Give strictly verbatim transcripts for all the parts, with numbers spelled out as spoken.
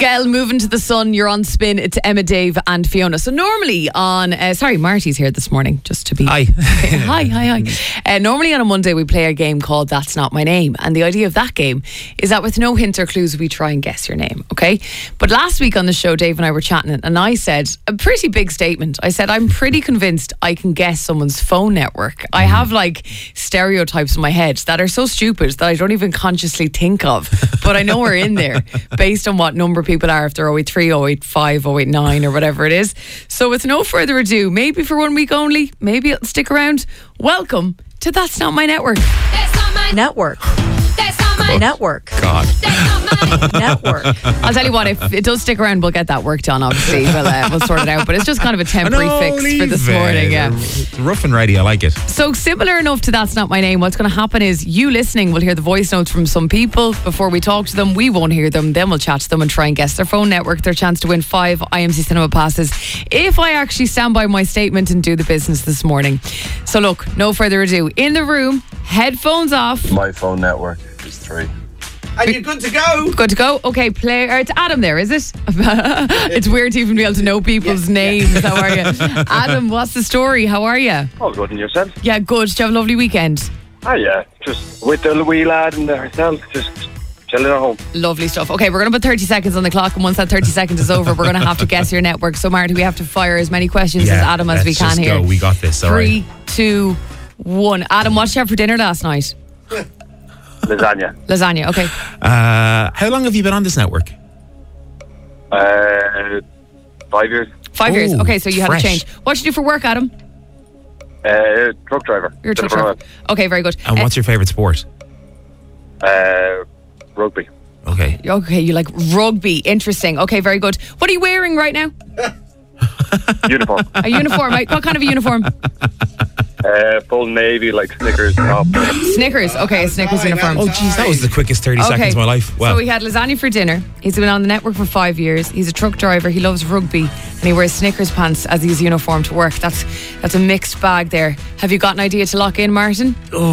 Miguel, moving to the sun. You're on Spin. It's Emma, Dave and Fiona. So normally on, uh, sorry, Marty's here this morning, just to be... Hi. Okay, hi, hi, hi. Uh, normally on a Monday we play a game called That's Not My Name. And the idea of that game is that with no hints or clues we try and guess your name, okay? But last week on the show, Dave and I were chatting and I said a pretty big statement. I said, I'm pretty convinced I can guess someone's phone network. I have like stereotypes in my head that are so stupid that I don't even consciously think of. But I know we're in there based on what number people are, if they're oh eight three, oh eight five, oh eight nine or whatever it is. So with no further ado, maybe for one week only, maybe it'll stick around. Welcome to That's Not My Network. That's not my Network. That's not my Network. God. That's not my Network. I'll tell you what, if it does stick around, we'll get that work done, obviously. We'll, uh, we'll sort it out. But it's just kind of a temporary No, fix for leave this it. morning. Yeah. It's rough and ready. I like it. So similar enough to That's Not My Name, what's going to happen is you listening will hear the voice notes from some people. Before we talk to them, we won't hear them. Then we'll chat to them and try and guess their phone network, their chance to win five I M C Cinema passes if I actually stand by my statement and do the business this morning. So look, no further ado. In the room, headphones off. My phone network is three. And you're good to go. Good to go. Okay, play. Or it's Adam there, is it? It's weird to even be able to know people's names. How are you? Adam, what's the story? How are you? All good in yourself? Yeah, good. Did you have a lovely weekend? Ah, yeah. Just with the wee lad and ourselves, just chilling at home. Lovely stuff. Okay, we're going to put thirty seconds on the clock, and once that thirty seconds is over, we're going to have to guess your network. So, Marty, we have to fire as many questions as Yeah, Adam as let's we can just here. go. We got this, all Three, right. two, one. Adam, what did you have for dinner last night? Lasagna. Lasagna. Okay. Uh, how long have you been on this network? Uh, five years. Five years. Ooh, Okay, so you had fresh. a change. What did you do for work, Adam? Uh, truck driver. You're a truck Deliver driver. Okay, very good. And Uh, what's your favourite sport? Uh, rugby. Okay. Okay, you like rugby. Interesting. Okay, very good. What are you wearing right now? Uniform. A uniform. Right? What kind of a uniform? Uh, full navy, like Snickers top. Snickers. Okay, a Snickers uniform. Oh, jeez, that was the quickest thirty Okay. seconds of my life. Wow. So he had lasagna for dinner. He's been on the network for five years. He's a truck driver. He loves rugby, and he wears Snickers pants as his uniform to work. That's that's a mixed bag there. Have you got an idea to lock in, Martin?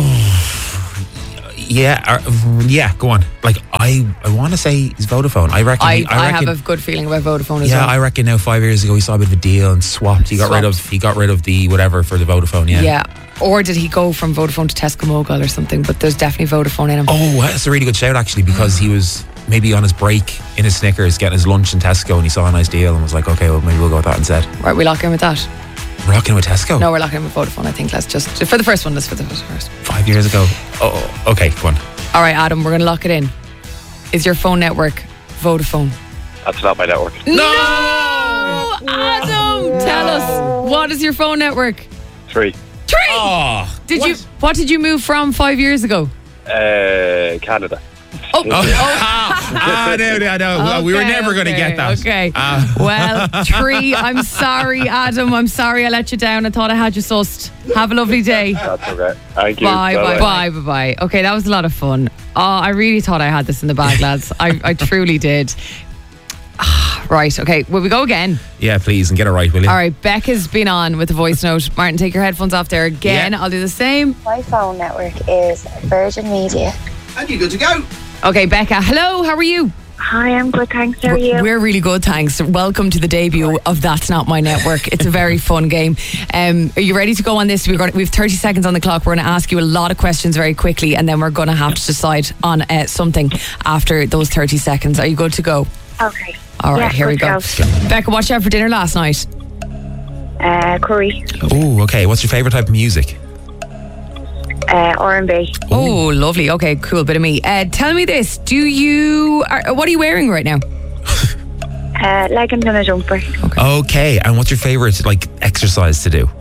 yeah, uh, yeah, go on. Like, I, I want to say it's Vodafone. I reckon. I, he- I, I reckon, have a good feeling about Vodafone as Yeah, well. I reckon now five years ago he saw a bit of a deal and swapped. He got rid of Swapped. he got rid of the whatever for the Vodafone. Yeah. yeah. Or did he go from Vodafone to Tesco Mobile or something? But there's definitely Vodafone in him. Oh, that's a really good shout actually, because he was maybe on his break in his Snickers getting his lunch in Tesco and he saw a nice deal and was like, okay, well maybe we'll go with that instead. Right, we lock in with that. We're rocking with Tesco. No, we're locking in with Vodafone. I think let's just for the first one. Let's for the first. Five years ago. Oh, okay, go on. All right, Adam, we're going to lock it in. Is your phone network Vodafone? That's not my network. No, Adam, tell us, what is your phone network? Three. Three. Oh, Did you? What did you move from five years ago? Uh, Canada. Oh, ah, no, no, no. we were Okay, never going to okay, get that. Okay. Ah. Well, three. I'm sorry, Adam. I'm sorry I let you down. I thought I had you sussed. Have a lovely day. That's okay. Thank you. Bye, bye, bye, bye, bye. Okay, that was a lot of fun. Oh, I really thought I had this in the bag, lads. I, I truly did. Ah, right, okay. Will we go again? Yeah, please, and get it right, will you? All right, Becca's been on with the voice note. Martin, take your headphones off there again. Yeah. I'll do the same. My phone network is Virgin Media. And you're good to go. Okay, Becca. Hello, how are you? Hi, I'm good, thanks. How are you? We're really good, thanks. Welcome to the debut of That's Not My Network. It's a very fun game. Um, are you ready to go on this? We're going to, we have thirty seconds on the clock. We're going to ask you a lot of questions very quickly, and then we're going to have to decide on uh, something after those thirty seconds. Are you good to go? Okay. All right, Yeah, here we good go. to Becca, what did you have for dinner last night? Uh, curry, Oh, okay. What's your favourite type of music? uh, R and B. Oh, lovely. Okay, cool. Bit of me. Uh, tell me this. Do you... Are, what are you wearing right now? Uh, leggings and a jumper. Okay, and what's your favourite like exercise to do?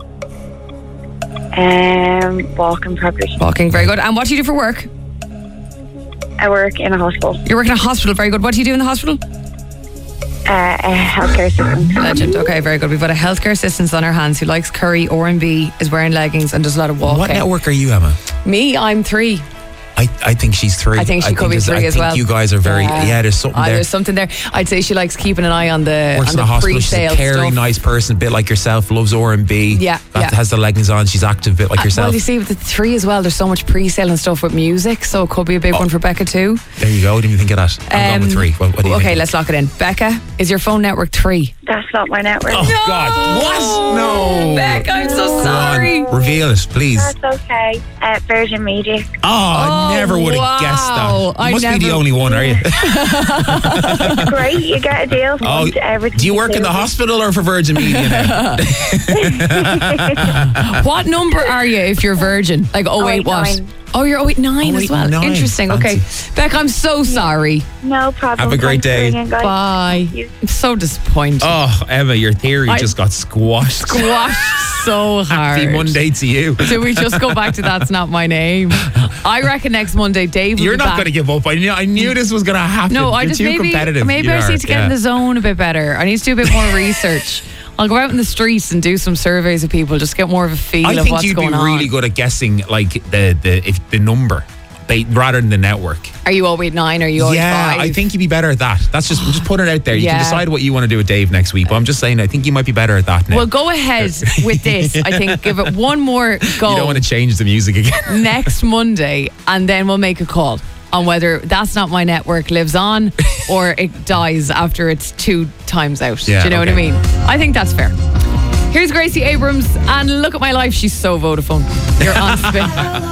Um, walking probably. Walking. Very good. And what do you do for work? I work in a hospital. You're working in a hospital. Very good. What do you do in the hospital? Uh, a healthcare assistant. Legend. Okay, very good. We've got a healthcare assistant on our hands who likes curry, R and B, is wearing leggings and does a lot of walking. What network are you, Emma? Me, I'm three. I, I think she's three. I think she could be there's- three I as think well. you guys are very, yeah, there's something Ah, there. There's something there. I'd say she likes keeping an eye on the, Works on in a the hospital. She's pre-sale a caring, stuff. nice person, a bit like yourself. Loves R and B. Yeah, That yeah. has the leggings on. She's active, a bit like Uh, yourself. Well, you see, with the three as well, there's so much pre-sale and stuff with music, so it could be a big one for Becca too. There you go. What do you think of that? I'm going with Um, three. What, what do you okay, think? let's lock it in. Becca, is your phone network three? That's not my network. Oh God! What? No. Becca, I'm so Go on, sorry. reveal it, please. That's okay. Uh, Virgin Media. Oh, I Oh, never would have wow. guessed that. You I must be the never- only one, are you? Great, you get a deal from Oh, everything. do you work in the do. hospital or for Virgin Media now? What number are you if you're virgin? Like oh eight what? oh eight nine. Oh, you're oh eight nine as well. oh eight nine. Interesting. Okay. Fancy. Becca, I'm so sorry. No problem. Have a great Thanks for day. ringing, guys. Bye. You- I'm so disappointed. Oh, Emma, your theory I- just got squashed. Squashed so hard. Happy Monday to you. Do we just go back to that's not my name? I reckon next Monday Dave will You're be not back. going to give up. I knew, I knew this was going to happen. No, I You're just too maybe competitive. maybe You I just are, need to get yeah. in the zone a bit better. I need to do a bit more research. I'll go out in the streets and do some surveys of people, just get more of a feel I of think what's you'd be going on. really good at guessing like the the if the number, they, rather than the network. Are you oh eight nine? Are you oh eight five? Yeah, I think you'd be better at that. That's just just put it out there. You Yeah. can decide what you want to do with Dave next week. But I'm just saying, I think you might be better at that now. Well, go ahead with this. I think give it one more go you don't want to change the music again. next Monday, and then we'll make a call on whether That's Not My Network lives on or it dies after it's two times out. Yeah, Do you know okay. what I mean? I think that's fair. Here's Gracie Abrams, and look at my life. She's so Vodafone. You're on spin.